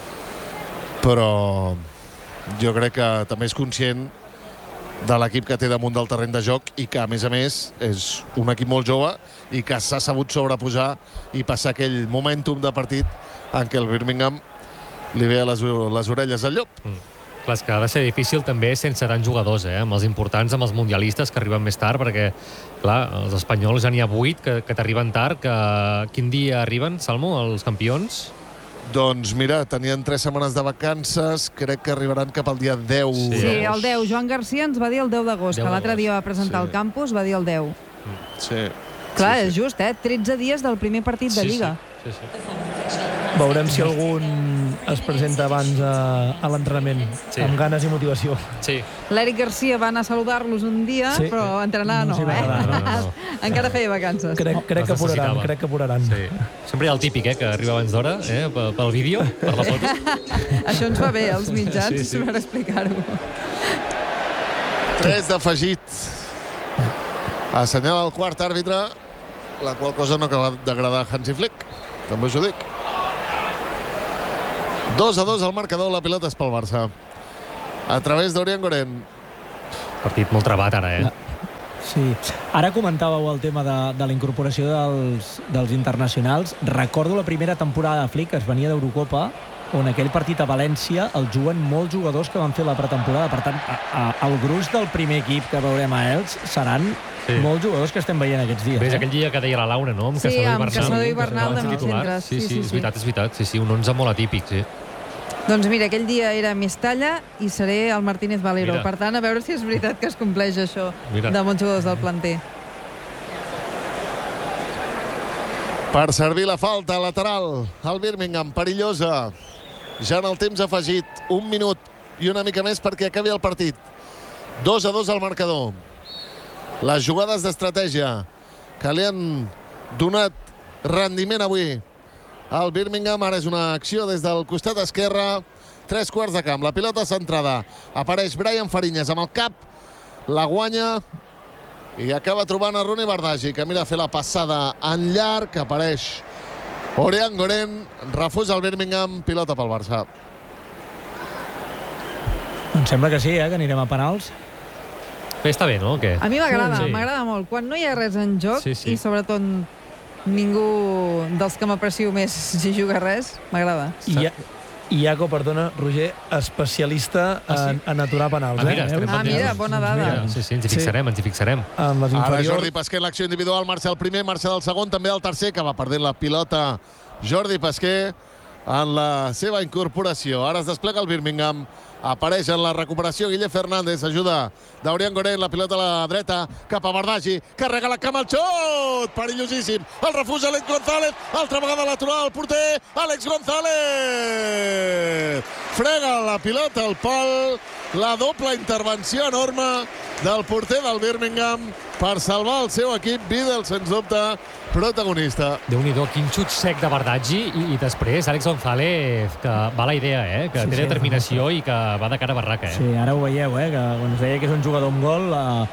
però jo crec que també és conscient de l'equip que té damunt del terreny de joc i que, a més, és un equip molt jove i que s'ha sabut sobreposar i passar aquell momentum de partit en què el Birmingham li ve a les orelles al llop. Clar, és que ha de ser difícil també sense tants jugadors, amb els importants, amb els mundialistes que arriben més tard, perquè, clar, els espanyols ja n'hi ha 8 que t'arriben tard. Quin dia arriben, Salmo, els campions? Doncs mira, tenien 3 setmanes de vacances, crec que arribaran cap al dia 10. Sí, el 10. Joan Garcia ens va dir el 10 d'agost, que l'altre dia va presentar el campus, va dir el 10. Sí. Clar, és just, 13 dies del primer partit de Lliga. Sí. Veurem si algun es presenta abans a l'entrenament, amb ganes i motivació. Sí. L'Eric Garcia va anar a saludar-los un dia, però entrenar no. Encara feia vacances. Crec que apuraran. Sí. Sempre hi ha el típic, que arriba abans d'hora, pel vídeo, per la foto. Això ens va bé, als mitjans, per explicar-ho. 3 d'afegit. Assenyala el quart àrbitre, la qual cosa no acaba d'agradar a Hansi Flick. També us ho dic. 2-2 al marcador, la pilota és pel Barça. A través d'Orián Goren. Partit molt trebat ara, Sí. Ara comentàveu el tema de la incorporació dels internacionals. Recordo la primera temporada de Flick, que es venia d'Eurocopa, on aquell partit a València el juguen molts jugadors que van fer la pretemporada. Per tant, el gruix del primer equip que veurem a Elx seran molts jugadors que estem veient aquests dies. Ves aquell dia que deia la Laura, no? Amb Caçador i Bernal de mig centres. Sí, és veritat. Sí, un 11 molt atípic, sí. Doncs mira, aquell dia era Mestalla i seré el Martínez Valero. Mira. Per tant, a veure si és veritat que es compleix això de molts jugadors del planter. Per servir la falta lateral al Birmingham, perillosa. Ja en el temps afegit, 1 minut i una mica més perquè acabi el partit. 2-2 al marcador. Les jugades d'estratègia que li han donat rendiment avui al Birmingham. Ara és una acció des del costat esquerre, 3 quarts de camp. La pilota centrada. Apareix Brian Fariñas amb el cap, la guanya i acaba trobant a Ronny Bardghji, que mira a fer la passada en llarg. Apareix Orián Goren, refusa el Birmingham, pilota pel Barça. Em sembla que sí, que anirem a penals. Bé, està bé, no? O què? A mi m'agrada molt. Quan no hi ha res en joc i sobretot ningú dels que m'aprecio més si juga res, m'agrada. I Iaco, perdona, Roger, especialista en aturar penals. Mira, bona dada. Sí, ens hi fixarem. Ara Jordi Pasquer en l'acció individual, marxa el primer, marxa del segon, també el tercer, que va perdent la pilota Jordi Pasquer en la seva incorporació. Ara es desplega el Birmingham. Apareix en la recuperació Guille Fernández, ajuda d'Orián Goren, la pilota a la dreta, cap a Bardghji, carrega la cama, el xut, perillosíssim, el refusa Àlex González, altra vegada l'aturar el porter, Àlex González, frega la pilota al pal, la doble intervenció enorme del porter del Birmingham per salvar el seu equip, Vidal, sens dubte, protagonista. Déu-n'hi-do, quin xut sec de Bardghji i després Àlex González, que va la idea, que té determinació i que va de cara a barraca. Sí, ara ho veieu, que quan es deia que és un jugador amb gol,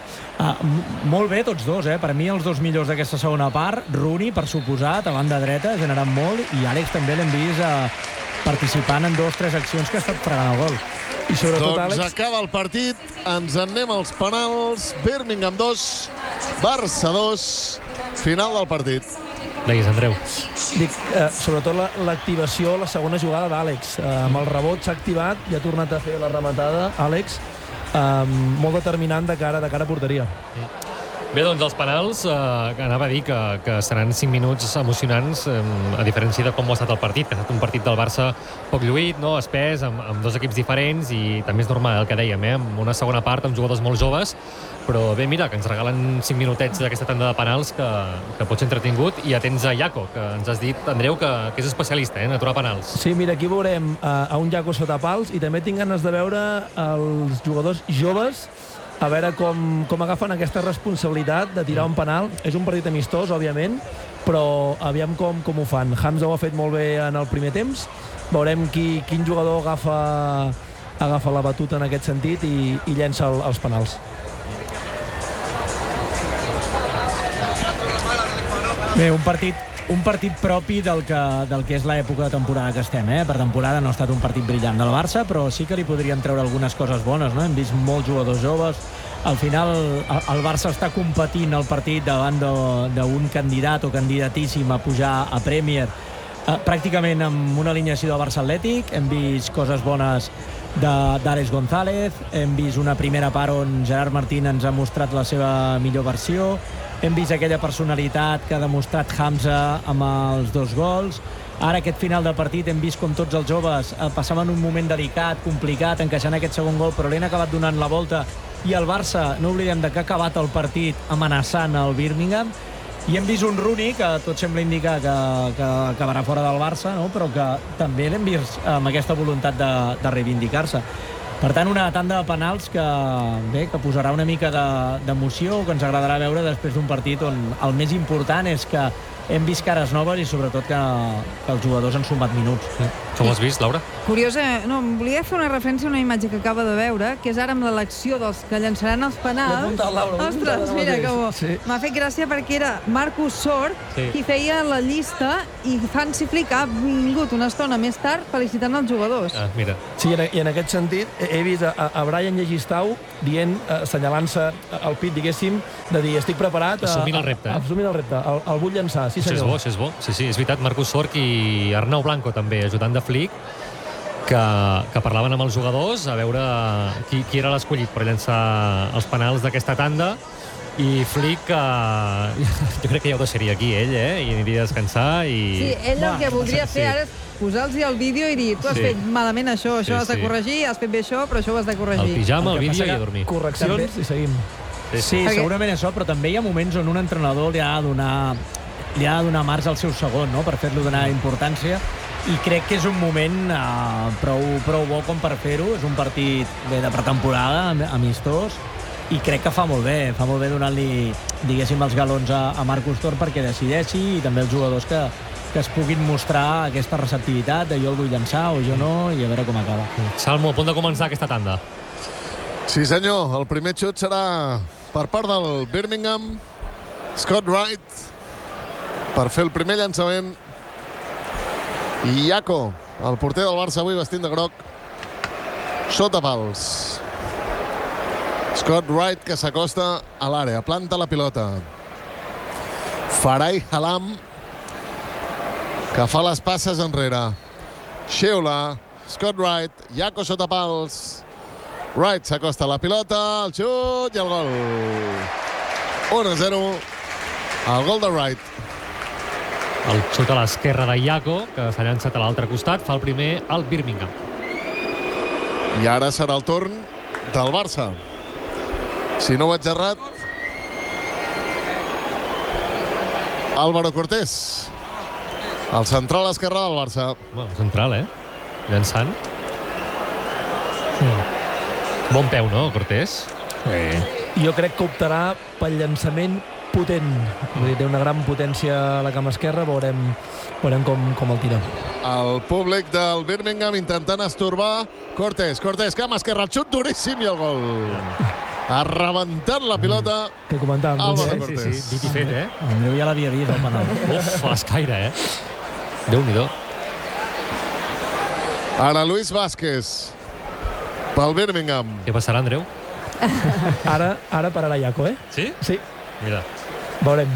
molt bé tots dos, Per mi els dos millors d'aquesta segona part, Rooney, per suposat, a banda dreta, generant molt, i Àlex també l'hem vist participant en 2 o 3 accions que ha estat fregant el gol. I sobretot, doncs Àlex, acaba el partit, ens en anem als penals, Birmingham 2, Barça 2, final del partit. Deguis, Andreu. dic, sobretot l'activació, la segona jugada d'Àlex. Amb el rebot s'ha activat i ha tornat a fer la rematada, Àlex, molt determinant de cara a porteria. Bé, doncs els penals, que anava a dir que seran 5 minuts emocionants, a diferència de com ha estat el partit, que ha estat un partit del Barça poc lluït, no? Espès, amb 2 equips diferents, i també és normal el que dèiem, amb una segona part amb jugadors molt joves, però bé, mira, que ens regalen 5 minutets d'aquesta tanda de penals que pot ser entretingut, i atents a Iaco, que ens has dit, Andreu, que és especialista en aturar penals. Sí, mira, aquí veurem a un Iaco sota pals, i també tinc ganes de veure els jugadors joves a veure com agafen aquesta responsabilitat de tirar un penal. És un partit amistós, òbviament, però aviam com ho fan. Hamza ho ha fet molt bé en el primer temps. Veurem quin jugador agafa la batuta en aquest sentit i llença els penals. Bé, un partit propi del que és l'època de temporada que estem. Per temporada no ha estat un partit brillant del Barça, però sí que li podríem treure algunes coses bones, no? Hem vist molts jugadors joves. Al final el Barça està competint el partit davant d'un candidat o candidatíssim a pujar a Premier, pràcticament amb una alineació del Barça Atlètic. Hem vist coses bones d'Àlex González, hem vist una primera part on Gerard Martín ens ha mostrat la seva millor versió, hem vist aquella personalitat que ha demostrat Hamza amb els 2 gols. Ara, aquest final de partit, hem vist com tots els joves passaven un moment delicat, complicat, encaixant aquest segon gol, però l'han acabat donant la volta, i el Barça, no oblidem que ha acabat el partit amenaçant el Birmingham, i hem vist un Rooney que tot sembla indicar que acabarà fora del Barça, no? Però que també l'hem vist amb aquesta voluntat de reivindicar-se. Per tant, una tanda de penals que posarà una mica d'emoció, que ens agradarà veure després d'un partit on el més important és que hem vist cares noves i sobretot que els jugadors han sumat minuts. Com has vist, Laura? Curiosa, no, volia fer una referència a una imatge que acaba de veure, que és ara amb l'elecció dels que llançaran els penals. L'he apuntat, Laura, l'he apuntat Ostres, ara mira, mateix. que bo. Sí. M'ha fet gràcia perquè era Marcus Sort qui feia la llista i Hansi Flick ha vingut una estona més tard felicitant els jugadors. Ah, mira. Sí, i en aquest sentit he vist a Brian Llegistau dient, assenyalant-se al pit, diguéssim, de dir, estic preparat... Assumint el repte, eh? Assumint el repte, el vull llançar, sí Això és senyor. bo, això és bo. Sí, és veritat, Marcus Sorg i Arnau Blanco també, ajudant de Flick, que parlaven amb els jugadors a veure qui era l'escollit per llançar els penals d'aquesta tanda, i Flick, jo crec que ja ho deixaria aquí, ell, i aniria a descansar i... Sí, ell el que voldria fer ara és posar-los el vídeo i dir, tu has fet malament això has de corregir, has fet bé això, però això ho has de corregir. El pijama, el El que vídeo passa i a dormir. Correccions i seguim. Sí, segurament això, però també hi ha moments on un entrenador li ha de donar marge al seu segon, no?, per fer-lo donar importància, i crec que és un moment prou bo com per fer-ho. És un partit de pretemporada, amistós, i crec que fa molt bé donant-li, diguéssim, els galons a Marcus Sort perquè decideixi, i també els jugadors que es puguin mostrar aquesta receptivitat de jo el vull llançar o jo no, i a veure com acaba. Salmo, a punt de començar aquesta tanda. Sí, senyor. El primer xut serà per part del Birmingham. Scott Wright per fer el primer llançament. I Iaco, el porter del Barça avui vestint de groc, sota pals. Scott Wright, que s'acosta a l'àrea, planta la pilota. Farai Halam, que fa les passes enrere. Sheula, Scott Wright, Iaco sota pals. Wright s'acosta a la pilota, el xut i el gol. 1-0, el gol de Wright. El xut a l'esquerra de Iaco, que s'ha llançat a l'altre costat, fa el primer al Birmingham. I ara serà el torn del Barça. Si no ho vaig errat, Álvaro Cortés, el central esquerrà del Barça. Bueno, central, llançant. Bon peu, no, Cortés? Jo crec que optarà pel llançament potent. Vull dir, té una gran potència a la cama esquerra, veurem com el tira. El públic del Birmingham intentant estorbar Cortés, cama esquerra, el xut duríssim i el gol. Ha rebentat la pilota Què comentàvem? Álvaro Sí, Cortés. dit i fet, Andreu ja l'havia vist, el penal. Uf, a l'escaire, Déu-n'hi-do. Ara Luis Vázquez pel Birmingham. Què passarà, Andreu? Ara pararà Iaco, Sí? Sí, Mira. veurem.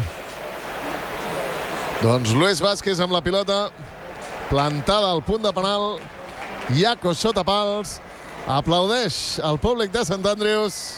Doncs Luis Vázquez amb la pilota plantada al punt de penal. Iaco sota pals. Aplaudeix el públic de Sant Andrews.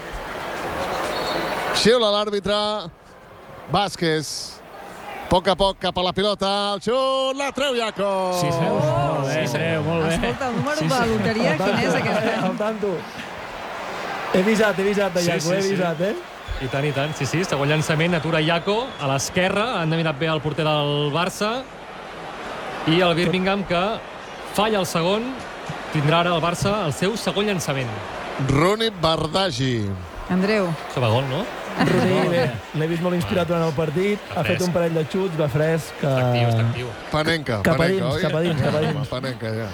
Xiula l'àrbitre. Vázquez. A poc cap a la pilota. El xut, la treu Iaco. Sí, Molt bé, Andreu, molt bé. Escolta, el número de la loteria, quin és aquest? Al tanto. He visat de Iaco, he visat, I tant. Sí, segon llançament, atura Iaco a l'esquerra, han endevinat bé el porter del Barça, i el Birmingham, que falla el segon, tindrà ara el Barça el seu segon llançament. Rooney Bardghji. Andreu. Això va gol, no? Rooney, bé, l'he vist molt inspirat durant el partit, ha fet un parell de xuts, va fresc. Està actiu. Panenka. Cap a dins, oi? cap a dins. Home, Panenka, ja.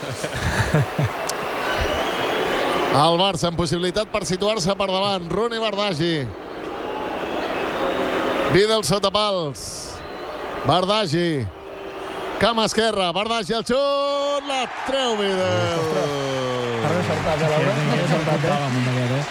El Barça amb possibilitat per situar-se per davant. Rooney Bardghji. Vidal sota pals. Bardghji. Cama esquerra. Bardghji al xut. La treu Vidal. Ara no he saltat, Laura? No he saltat,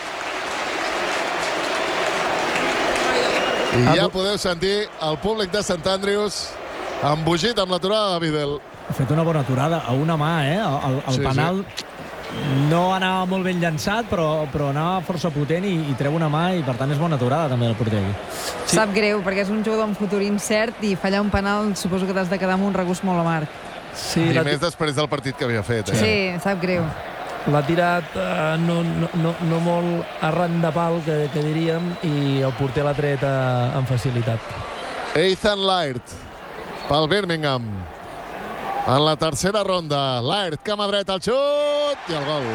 I ja podeu sentir el públic de Sant Andrews embogit amb l'aturada de Vidal. Ha fet una bona aturada a una mà, el penal no anava molt ben llançat, però anava força potent i treu una mà, i per tant és bona aturada també el porter aquí. Sí. Sap greu, perquè és un jugador amb futur incert i fallar un penal suposo que t'has de quedar amb un regust molt amarg. Sí, I més després del partit que havia fet. Sí, sap greu. L'ha tirat no molt arran de pal, que diríem, i el porter l'ha tret amb facilitat. Ethan Laird pel Birmingham. En la tercera ronda, Laird, cama dreta, el xut i el gol.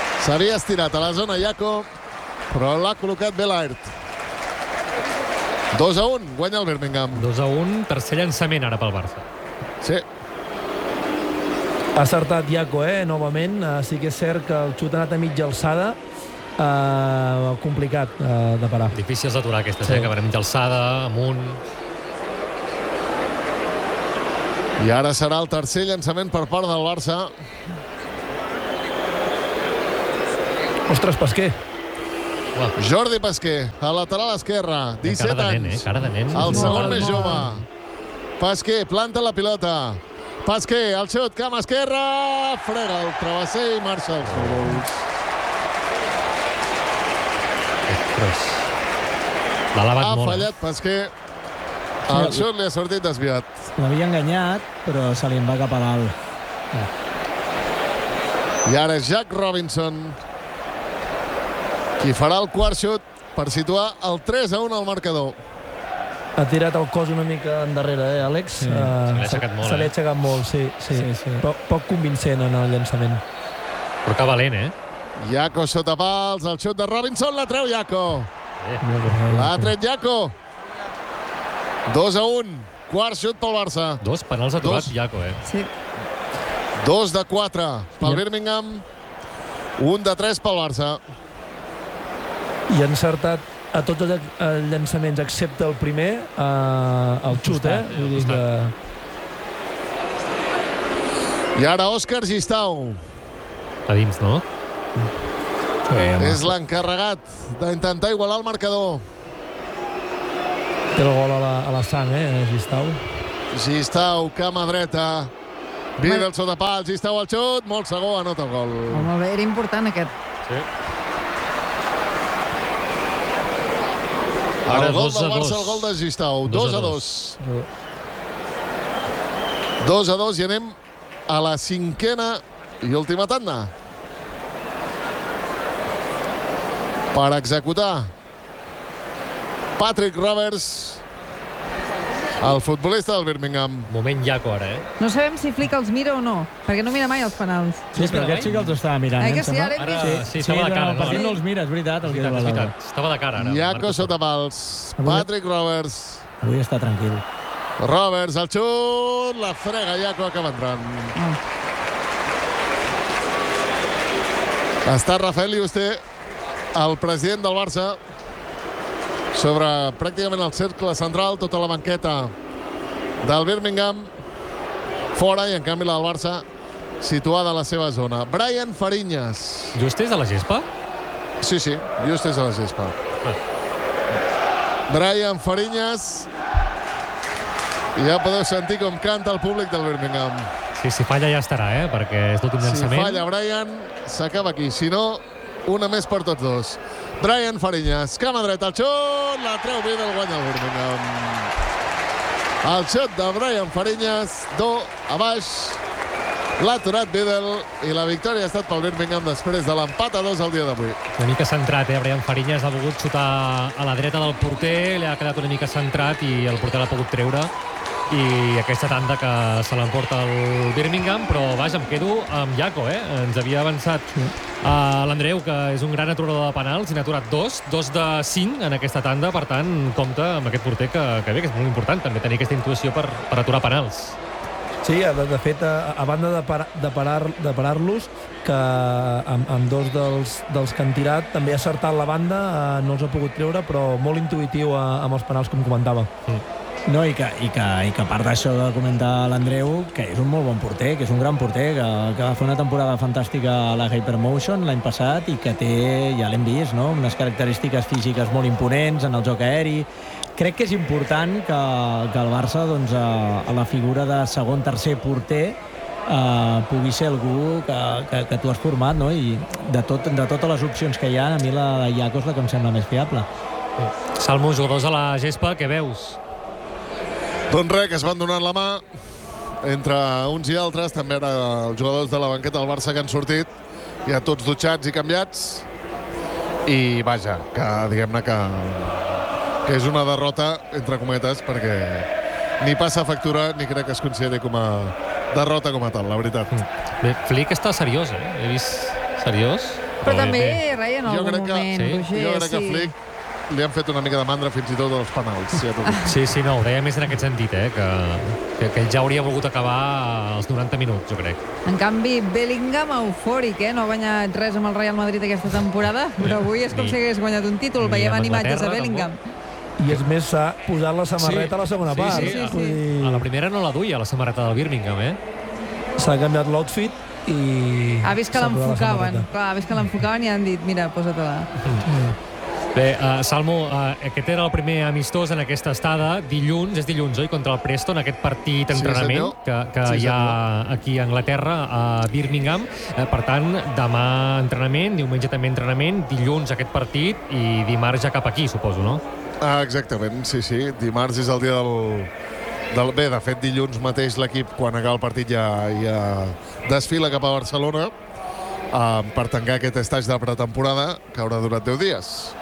S'havia estirat a la zona Iaco, però l'ha col·locat bé Laird. 2-1, guanya el Birmingham. 2-1, tercer llançament ara pel Barça. Sí. Ha acertat Jaco, novament. Sí que és cert que el xut ha anat a mitja alçada. Complicat de parar. Difícils d'aturar aquestes, Sí. que van a mitja alçada, amunt. I ara serà el tercer llançament per part del Barça. Ostres, Pesquer. Jordi Pesquer, a lateral esquerra, 17 Cara de nen, anys. cara de nen. El segon Molt, més molt. jove. Pesquer, planta la pilota. Pesquer, el xut, cama esquerra, frega el travesser i marxa als gols. Ostres. L'ha elevat Ha molt. fallat Pesquer. El xut li ha sortit desviat. L'havia enganyat, però se li en va cap a dalt. I ara és Jack Robinson qui farà el quart xut per situar el 3-1 al marcador. Ha tirat el cos una mica endarrere, Àlex? se l'ha aixecat molt, Se l'ha aixecat molt, sí. Poc convincent en el llançament. Però que valent, Jaco sota pals, el xut de Robinson, la treu Jaco. L'ha tret Jaco. 2-1, quart xut pel Barça. 2 penals aturats, Dos. Jaco, Sí. 2 de 4 pel Birmingham, 1 de 3 pel Barça. I ha encertat a tots els llançaments, excepte el primer, el xut, Vull dir que... I ara Òscar Gistau A dins, no? és l'encarregat d'intentar igualar el marcador. Té el gol a la sang, Gistau. Gistau, cama dreta. Vidal sota pals, Gistau al xut, molt segur, anota el gol. Molt bé, era important aquest. Sí. El Ara gol 2-2. del Barça, el gol de Gistau. 2-2. 2-2. 2-2 i anem a la cinquena i última tanda. Per executar Patrick Roberts, el futbolista del Birmingham. Moment Jaco ara, No sabem si Flick els mira o no, perquè no mira mai els penals. Sí, però aquest sí que els estava mirant. Que em sí, sembla. ara hem Ara vist. sí, estava de cara, el no? partit no els mira, és veritat. El que És diu la veritat, és Laura. veritat. Estava de cara, ara. Jaco Marcos. sota pals. Avui- Patrick Roberts. Avui està tranquil. Roberts, el xut, la frega, Jaco acaba entrant. Està Rafael Yuste, el president del Barça, sobre pràcticament el cercle central, tota la banqueta del Birmingham, fora, i en canvi la del Barça situada a la seva zona. Brian Fariñas. Just és a la gespa? Sí, just és a la gespa. Brian Fariñas. I ja podeu sentir com canta el públic del Birmingham. Sí, si falla ja estarà, perquè és l'últim Si llançament. falla Brian, s'acaba aquí. Si no, una més per tots dos. Brian Fariñas, cama dreta, el xut, la treu Vidal, guanya el Birmingham. El xut de Brian Fariñas, a baix, l'ha aturat Vidal i la victòria ha estat pel Birmingham després de l'empat a 2 el dia d'avui. Una mica centrat, Brian Fariñas ha volgut xutar a la dreta del porter, li ha quedat una mica centrat i el porter l'ha pogut treure. I aquesta tanda que se l'emporta el Birmingham, però vaja, em quedo amb Jaco, Ens havia avançat l'Andreu, que és un gran aturador de penals, i n'ha aturat 2 de 5 en aquesta tanda, per tant, compta amb aquest porter que bé, que és molt important també tenir aquesta intuïció per aturar penals. Sí, de fet, a banda de parar-los, que amb dos dels que han tirat, també ha acertat la banda, no els ha pogut treure, però molt intuïtiu amb els penals, com comentava. No, i que a part d'això que comenta l'Andreu, que és un molt bon porter, que és un gran porter, que va fer una temporada fantàstica a la Hypermotion l'any passat i que té, ja l'hem vist, no? Unes característiques físiques molt imponents en el joc aeri. Crec que és important que el Barça, doncs, a la figura de segon, tercer porter, pugui ser algú que tu has format, no? I de totes les opcions que hi ha, a mi la de Jaco és la que em sembla més fiable. Salmo, jugadors a la gespa, què veus? Doncs res, que es van donant la mà entre uns i altres, també ara els jugadors de la banqueta del Barça que han sortit, ja tots dutxats i canviats, i vaja, que diguem-ne que és una derrota, entre cometes, perquè ni passa factura ni crec que es consideri com a derrota com a tal, la veritat. Bé, Flick està seriós, He vist seriós. Però bé, també, bé. Rai, en Jo algun crec que- moment, sí, Roger, Jo crec que Flick li han fet una mica de mandra fins i tot als penals. Sí, no, ho deia més en aquest sentit, que ell ja hauria volgut acabar als 90 minuts, jo crec. En canvi, Bellingham eufòric, no ha guanyat res amb el Real Madrid aquesta temporada, però avui és com si hagués guanyat un títol. Veiem imatges de Bellingham. I és més, s'ha posat la samarreta a la segona part. Sí. A la primera no la duia, la samarreta del Birmingham, S'ha canviat l'outfit i... Ha vist que l'enfocaven i han dit, mira, posa-te-la. Bé, Salmo, aquest era el primer amistós en aquesta estada. És dilluns, oi? Contra el Preston, aquest partit entrenament que hi ha aquí a Anglaterra, a Birmingham. Per tant, demà entrenament, diumenge també entrenament, dilluns aquest partit i dimarts ja cap aquí, suposo, no? Exactament, sí. Dimarts és el dia Bé, de fet, dilluns mateix l'equip, quan acaba el partit, ja desfila cap a Barcelona per tancar aquest estatge de pretemporada que haurà durat 10 dies.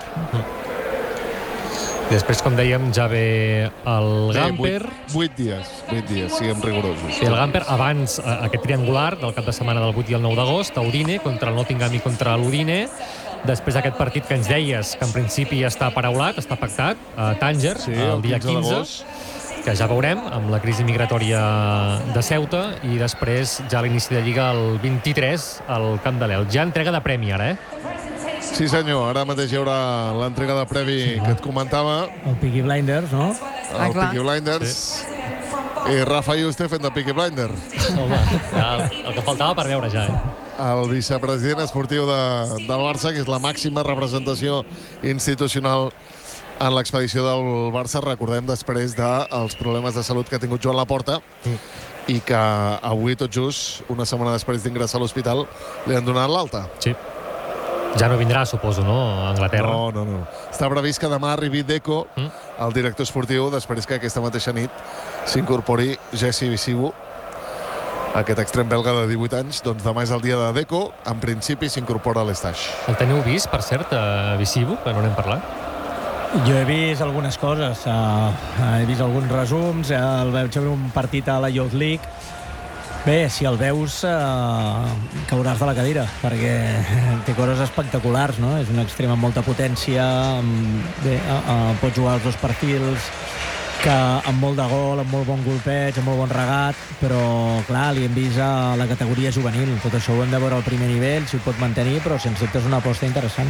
I després, com dèiem, ja ve el Gamper. 8 dies, siguem rigorosos. Sí, el Gamper abans aquest triangular del cap de setmana del 8 i el 9 d'agost, a Udine, contra el Nottingham i contra l'Udine. Després d'aquest partit que ens deies, que en principi ja està paraulat, està pactat, a Tànger, el dia 15, que ja veurem, amb la crisi migratòria de Ceuta, i després ja l'inici de Lliga el 23 al Camp de l'Elx. Ja entrega de premi, ara, Sí, senyor. Ara mateix hi haurà l'entrega de premi que et comentava. El Peaky Blinders, no? El Peaky Blinders. I Rafa Juste fent de Peaky Blinder. Home, el que faltava per veure ja, El vicepresident esportiu del Barça, que és la màxima representació institucional en l'expedició del Barça, recordem, després dels problemes de salut que ha tingut Joan Laporta i que avui, tot just, una setmana després d'ingressar a l'hospital, li han donat l'alta. Sí. Ja no vindrà, suposo, no?, a Anglaterra. No. Està previst que demà arribi Deco, el director esportiu, després que aquesta mateixa nit s'incorpori Jesse Visibu, aquest extrem belga de 18 anys. Doncs demà és el dia de Deco. En principi s'incorpora a l'Estaix. El teniu vist, per cert, Visibu, que no n'hem parlat? Jo he vist algunes coses, he vist alguns resums, el vaig veure un partit a la Youth League. Bé, si el veus cauràs de la cadira, perquè té coses espectaculars, no? És un extrem amb molta potència, bé, pot jugar als dos perfils, que amb molt de gol, amb molt bon golpeig, amb molt bon regat, però clar, li hem vist a la categoria juvenil. Tot això ho hem de veure al primer nivell, si ho pot mantenir, però sens dubte és una aposta interessant.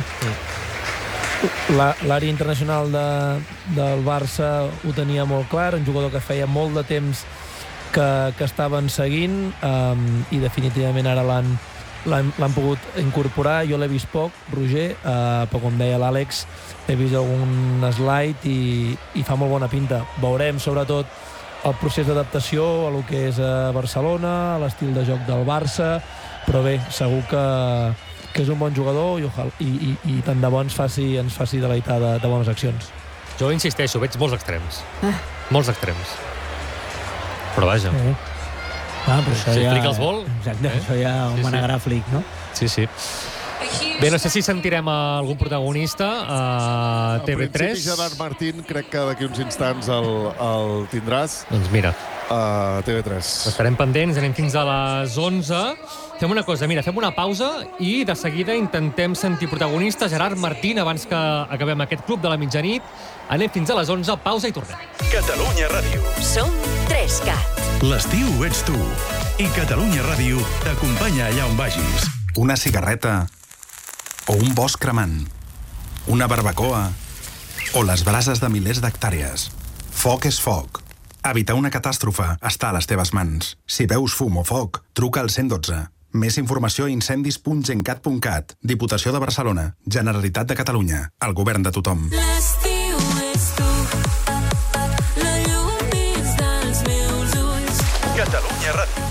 L'àrea internacional del Barça ho tenia molt clar, un jugador que feia molt de temps que estaven seguint i definitivament ara l'han pogut incorporar. Jo l'he vist poc, Roger, però com deia l'Àlex, he vist algun slide i fa molt bona pinta. Veurem sobretot el procés d'adaptació a lo que és a Barcelona, a l'estil de joc del Barça, però bé, segur que és un bon jugador i tant de bo ens faci deleitar de bones accions. Jo insisteixo, veig molts extrems. Molts extrems. Però vaja. Però això si Flick els vol... Exacte, això ja ho manegarà Flick, no? Sí. Bé, no sé si sentirem algun protagonista a TV3. En principi, Gerard Martín, crec que d'aquí uns instants el tindràs. Doncs mira. A TV3. Estarem pendents, anem fins a les 11. Fem una cosa, mira, fem una pausa i de seguida intentem sentir protagonista Gerard Martín abans que acabem aquest club de la mitjanit. Anem fins a les 11, pausa i tornem. Catalunya Ràdio. Som 3CAT. L'estiu ets tu. I Catalunya Ràdio t'acompanya allà on vagis. Una cigarreta o un bosc cremant, una barbacoa o les brases de milers d'hectàrees. Foc és foc. Evitar una catàstrofe està a les teves mans. Si veus fum o foc, truca al 112. Més informació a incendis.gencat.cat. Diputació de Barcelona. Generalitat de Catalunya. El govern de tothom. L'estiu és tu. La llum dins dels meus ulls. Catalunya Ràdio.